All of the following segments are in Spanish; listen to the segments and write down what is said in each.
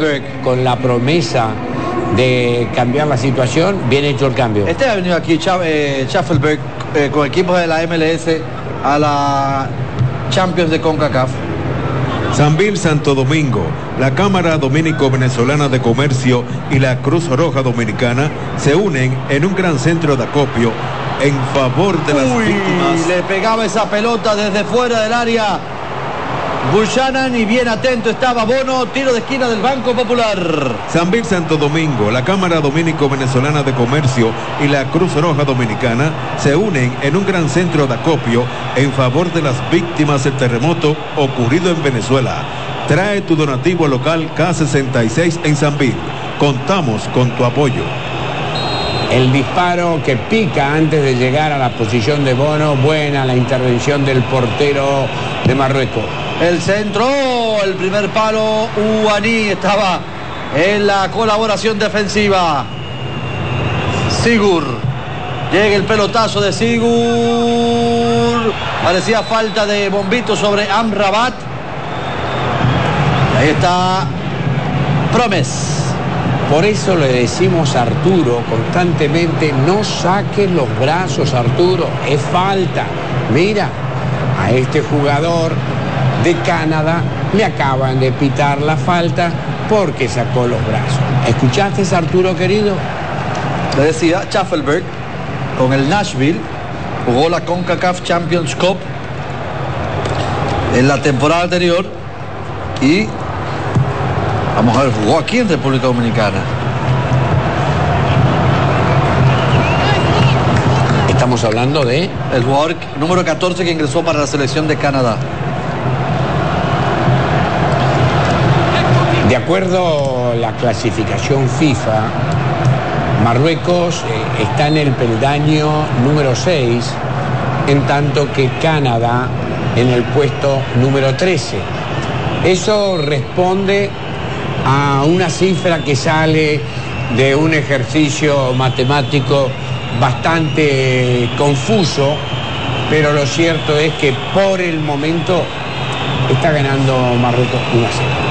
Schaffelberg. Con la promesa de cambiar la situación, bien hecho el cambio. Ha venido aquí Schaffelberg con equipos de la MLS a la Champions de CONCACAF. Sambil Santo Domingo, la Cámara Dominico-Venezolana de Comercio y la Cruz Roja Dominicana se unen en un gran centro de acopio en favor de las víctimas. Le pegaba esa pelota desde fuera del área Buchanan y bien atento estaba Bono. Tiro de esquina del Banco Popular. Sambil Santo Domingo, la Cámara Dominico-Venezolana de Comercio y la Cruz Roja Dominicana se unen en un gran centro de acopio en favor de las víctimas del terremoto ocurrido en Venezuela. Trae tu donativo local K66 en Sambil. Contamos con tu apoyo. El disparo que pica antes de llegar a la posición de Bono. Buena la intervención del portero de Marruecos. El centro, el primer palo, Ouani estaba en la colaboración defensiva. Sigur, llega el pelotazo de Sigur. Parecía falta de Bombito sobre Amrabat. Ahí está Promes. Por eso le decimos a Arturo constantemente, no saques los brazos, Arturo, es falta. Mira, a este jugador de Canadá le acaban de pitar la falta porque sacó los brazos. ¿Escuchaste, Arturo querido? Le decía, Schaffelberg con el Nashville jugó la CONCACAF Champions Cup en la temporada anterior y vamos a ver, jugó aquí en República Dominicana. Estamos hablando de el jugador número 14 que ingresó para la selección de Canadá. De acuerdo a la clasificación FIFA, Marruecos está en el peldaño número 6, en tanto que Canadá en el puesto número 13. Eso responde a una cifra que sale de un ejercicio matemático bastante confuso, pero lo cierto es que por el momento está ganando Marruecos 1-0.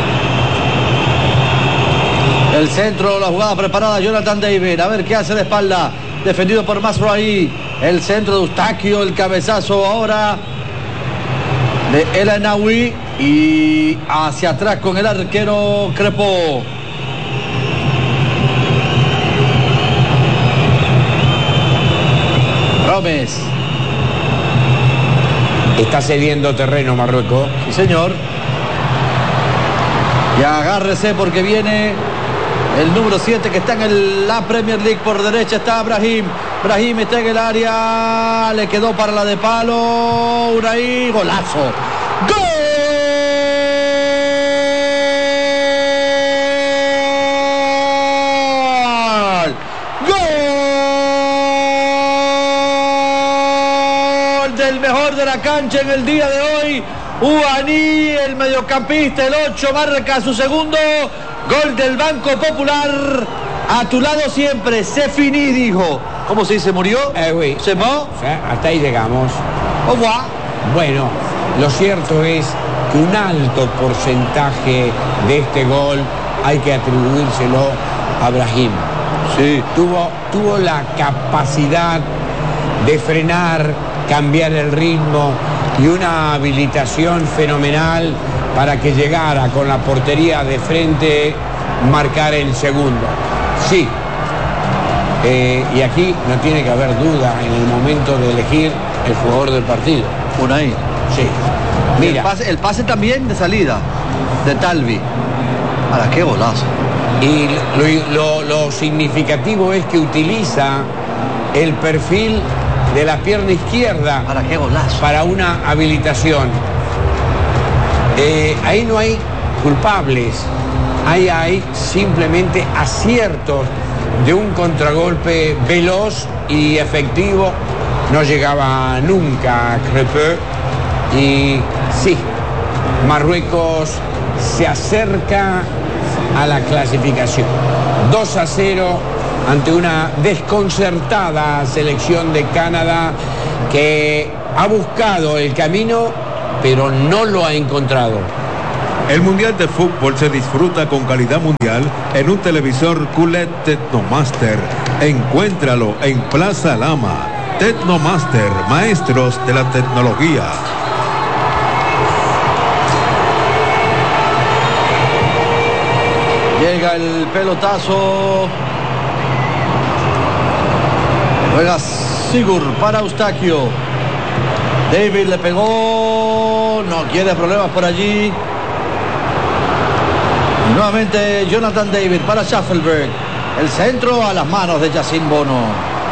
El centro, la jugada preparada, Jonathan David. A ver qué hace de espalda. Defendido por Masraoui. El centro de Eustaquio, el cabezazo ahora de El Ainaoui. Y hacia atrás con el arquero Crepó. Gómez. Está cediendo terreno Marruecos. Sí, señor. Y agárrese porque viene el número 7 que está en la Premier League. Por derecha está Brahim. Brahim está en el área. Le quedó para la de palo. Unai, golazo. ¡Gol! ¡Gol! Del mejor de la cancha en el día de hoy. Ouani, el mediocampista, el 8, marca su segundo. Gol del Banco Popular. A tu lado siempre. Se finí, dijo. ¿Cómo se dice? ¿Murió? Oui. ¿Se mó? O sea, hasta ahí llegamos. Au revoir. Bueno, lo cierto es que un alto porcentaje de este gol hay que atribuírselo a Brahim. Sí. Tuvo la capacidad de frenar, cambiar el ritmo y una habilitación fenomenal para que llegara con la portería de frente, marcar el segundo. Sí, y aquí no tiene que haber duda en el momento de elegir el jugador del partido. Unai. Sí. Mira. El pase también de salida de Talvi. Ahora, qué golazo. Y lo significativo es que utiliza el perfil de la pierna izquierda. Para qué golazo. Para una habilitación. Ahí no hay culpables. Ahí hay simplemente aciertos de un contragolpe veloz y efectivo. No llegaba nunca Crepé. Y sí, Marruecos se acerca a la clasificación. 2-0 ante una desconcertada selección de Canadá que ha buscado el camino, pero no lo ha encontrado. El Mundial de Fútbol se disfruta con calidad mundial en un televisor QLED Technomaster. Encuéntralo en Plaza Lama. Technomaster, maestros de la tecnología. Llega el pelotazo. Juega Sigur para Eustaquio. David le pegó. No quiere problemas por allí. Y nuevamente Jonathan David para Schaffelberg. El centro a las manos de Yacine Bono.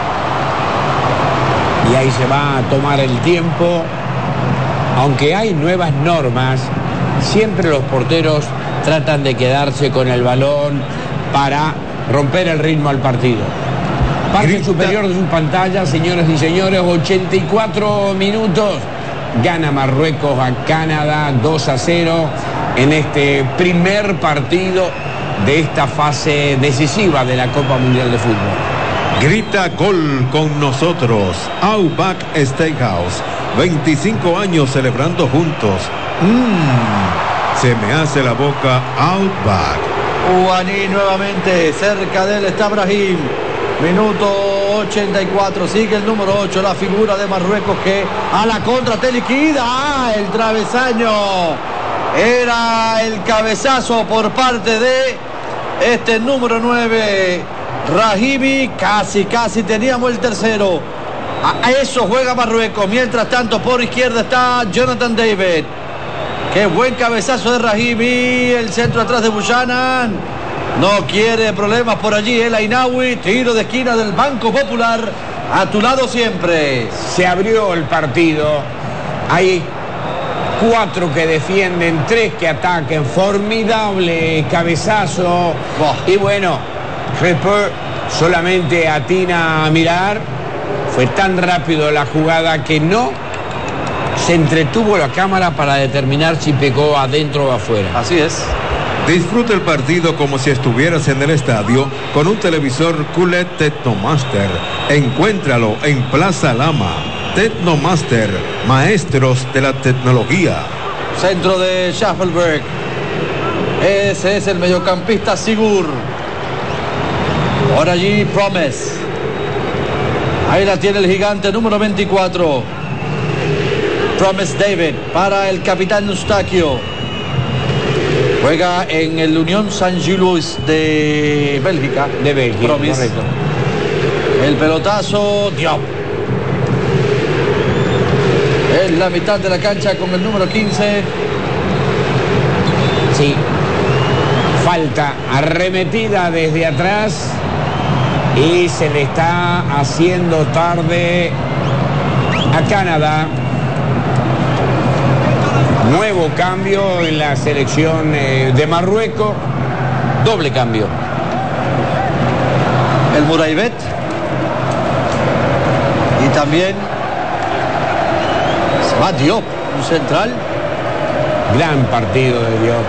Y ahí se va a tomar el tiempo. Aunque hay nuevas normas, siempre los porteros tratan de quedarse con el balón para romper el ritmo al partido. Parte superior de su pantalla, señoras y señores, 84 minutos. Gana Marruecos a Canadá 2-0 en este primer partido de esta fase decisiva de la Copa Mundial de Fútbol. Grita gol con nosotros. Outback Steakhouse. 25 años celebrando juntos. Se me hace la boca Outback. Ouani nuevamente. Cerca de él está Brahim. Minuto 84. Sigue el número 8. La figura de Marruecos que a la contra te liquida. El travesaño. Era el cabezazo por parte de este número 9. Rahimi. Casi teníamos el tercero. A eso juega Marruecos. Mientras tanto por izquierda está Jonathan David. Qué buen cabezazo de Rahimi. El centro atrás de Buchanan. No quiere problemas por allí el Ainaoui. Tiro de esquina del Banco Popular. A tu lado siempre. Se abrió el partido. Hay 4 que defienden, 3 que ataquen. Formidable cabezazo. Y bueno, Repeux solamente atina a mirar. Fue tan rápido la jugada que no se entretuvo la cámara para determinar si pegó adentro o afuera. Así es. Disfruta el partido como si estuvieras en el estadio con un televisor QLED Technomaster. Encuéntralo en Plaza Lama. Technomaster, maestros de la tecnología. Centro de Schaffelberg. Ese es el mediocampista Sigur. Por allí Promes. Ahí la tiene el gigante número 24. Promes David para el capitán Eustaquio. Juega en el Unión Saint-Gilloise de Bélgica. De Bélgica, Promes. correcto. El pelotazo, Diop. En la mitad de la cancha con el número 15. Sí. Falta arremetida desde atrás. Y se le está haciendo tarde a Canadá. Nuevo cambio en la selección de Marruecos. Doble cambio. El Muraibet. Y también se va Diop, un central. Gran partido de Diop.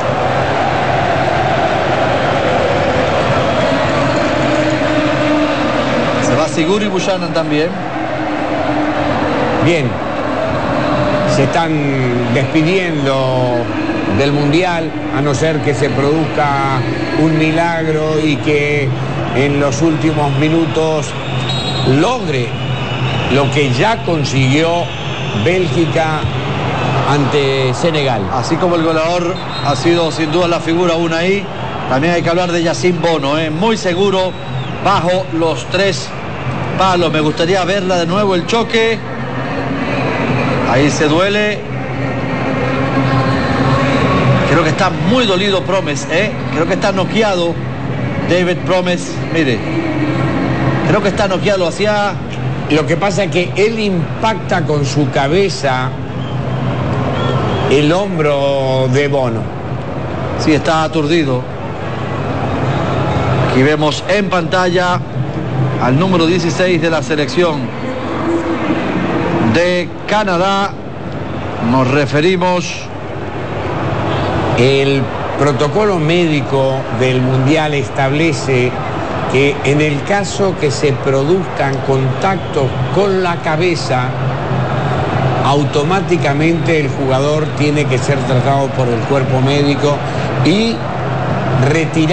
Se va Sigur y Buchanan también. Bien. Se están despidiendo del Mundial, a no ser que se produzca un milagro y que en los últimos minutos logre lo que ya consiguió Bélgica ante Senegal. Así como el goleador ha sido sin duda la figura Unai, también hay que hablar de Yacine Bono, muy seguro bajo los 3 palos. Me gustaría verla de nuevo el choque. Ahí se duele. Creo que está muy dolido Promes, Creo que está noqueado David Promes. Mire, creo que está noqueado hacia... Lo que pasa es que él impacta con su cabeza el hombro de Bono. Sí, está aturdido. Aquí vemos en pantalla al número 16 de la selección de Canadá. Nos referimos. El protocolo médico del Mundial establece que en el caso que se produzcan contactos con la cabeza, automáticamente el jugador tiene que ser tratado por el cuerpo médico y retirar